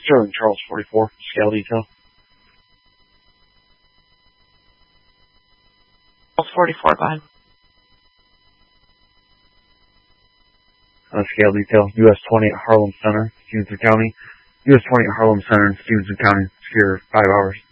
Sterling Charles 44, scale detail. Charles 44, go ahead. Scale detail, US 20 at Harlem Center, Stevenson County. US 20 at Harlem Center in Stevenson County. It's here 5 hours.